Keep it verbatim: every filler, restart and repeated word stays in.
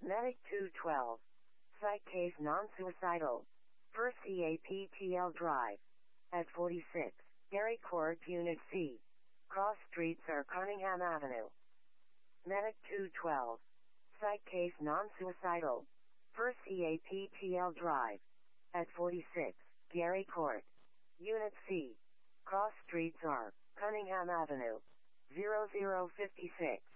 Medic two twelve. Site case non-suicidal. Per C A P T L Drive. At forty-six. Gary Court Unit C. Cross streets are Cunningham Avenue. Medic two twelve. Site case non-suicidal. Per C A P T L Drive. At forty-six. Gary Court. Unit C. Cross streets are Cunningham Avenue. zero zero five six.